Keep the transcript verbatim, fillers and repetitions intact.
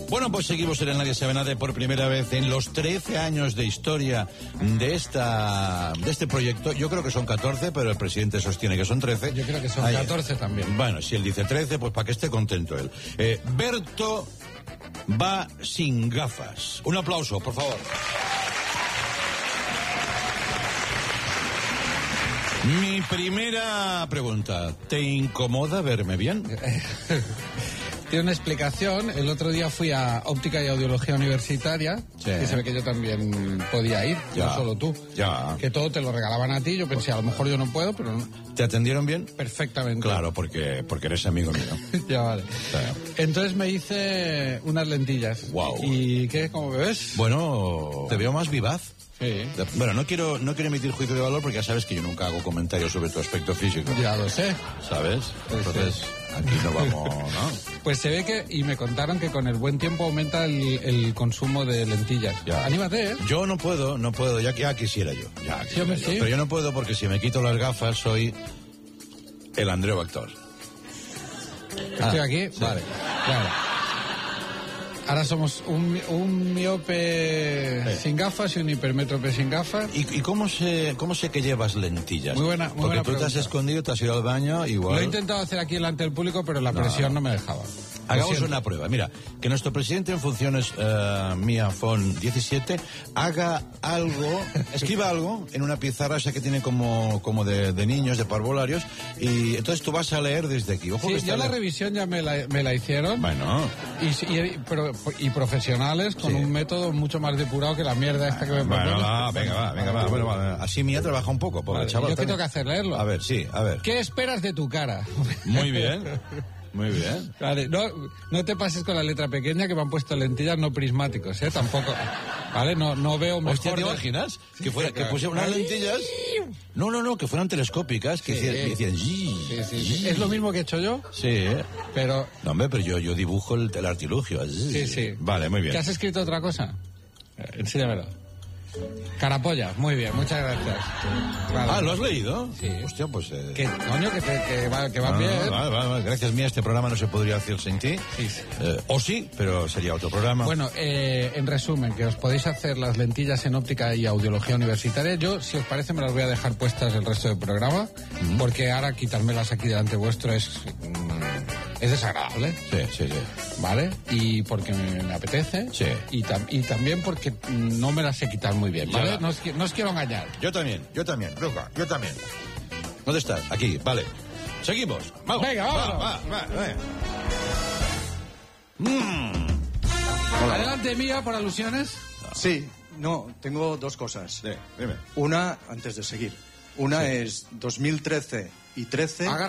Bueno, pues seguimos en el Nadie Sabe Nada por primera vez en los trece años de historia de esta de este proyecto. Yo creo que son catorce, pero el presidente sostiene que son trece. Yo creo que son Ahí, catorce también. Bueno, si él dice trece, pues para que esté contento él. Eh, Berto va sin gafas. Un aplauso, por favor. Mi primera pregunta, ¿te incomoda verme bien? Tiene una explicación. El otro día fui a Óptica y Audiología Universitaria, Sí. que se ve que yo también podía ir, Ya. no solo tú. Ya. Que todo te lo regalaban a ti. Yo pensé, a lo mejor yo no puedo, pero no. ¿Te atendieron bien? Perfectamente. Claro, porque, porque eres amigo mío. Ya vale. Sí. Entonces me hice unas lentillas. Guau. ¿Y qué? ¿Cómo me ves? Bueno, te veo más vivaz. Sí. Bueno, no quiero, no quiero emitir juicio de valor porque ya sabes que yo nunca hago comentarios sobre tu aspecto físico. Ya lo sé. ¿Sabes? Pues Entonces, sí. aquí no vamos, ¿no? Pues se ve que, y me contaron que con el buen tiempo aumenta el, el consumo de lentillas. Ya. Anímate, ¿eh? Yo no puedo, no puedo, ya, ya quisiera yo. Ya quisiera hombre, yo. sí. Pero yo no puedo porque si me quito las gafas soy el Andreu Actor. Estoy Ah, aquí. sí. Vale. Claro. Ahora somos un, un miope Sí. sin gafas y un hipermétrope sin gafas. ¿Y, y cómo sé cómo sé que llevas lentillas? Muy buena- muy Porque buena tú te has pregunta. escondido, te has ido al baño, igual. Lo he intentado hacer aquí delante del público, pero la No. presión no me dejaba. Lo Hagamos siento. una prueba. Mira, que nuestro presidente en funciones, uh, Mia Fon diecisiete, haga algo, escriba algo en una pizarra esa que tiene como, como de, de niños, de parvularios, y entonces tú vas a leer desde aquí. Ojo Sí, que ya está la le- revisión ya me la, me la hicieron. Bueno, Y, y, pero- y profesionales con Sí. un método mucho más depurado que la mierda esta que me bueno, proponen. va, venga, va, venga, va. Bueno, va. Así Mia trabaja un poco, pobre Vale, chaval. ¿yo qué también. tengo que hacer? ¿Leerlo? A ver, sí, a ver. ¿Qué esperas de tu cara? Muy bien, muy bien. Vale, no, no te pases con la letra pequeña que me han puesto lentillas no prismáticos, ¿eh? Tampoco. Vale, no, no veo mejor. Hostia, ¿te de- imaginas? Que, fuera, que claro. pusieran unas lentillas. No, no, no, que fueran telescópicas, que Sí. hicieran. que hicieran Sí, sí, sí. Es lo mismo que he hecho yo, Sí, ¿eh? pero... No, hombre, pero yo, yo dibujo el, el artilugio. Sí, sí. Vale, muy bien. ¿Que has escrito otra cosa? Eh, Enséñamelo. Carapollas, muy bien, muchas gracias. Vale. Ah, ¿lo has leído? Sí. Hostia, pues... Eh... Que, coño, que, te- que, va, que van Ah, bien. vale, vale, vale. Gracias, Mía, este programa no se podría hacer sin ti. Sí, sí. Eh, o sí, pero sería otro programa. Bueno, eh, en resumen, que os podéis hacer las lentillas en óptica y audiología universitaria. Yo, si os parece, me las voy a dejar puestas el resto del programa, porque ahora quitármelas aquí delante vuestro es, mm, es desagradable, Sí, sí, sí. ¿vale? Y porque me, me apetece. Sí. Y, tam- y también porque mm, no me las sé quitar muy bien, ¿vale? Ya. No os, qui- no os quiero engañar. Yo también, yo también, Luca, yo también. ¿Dónde estás? Aquí, vale. Seguimos. Vamos. Venga, va, vámonos. va, va, va. Mm. Adelante, Mía, por alusiones. Sí, no, tengo dos cosas. Sí, dime. Una, antes de seguir, una es dos mil trece y trece. Agarra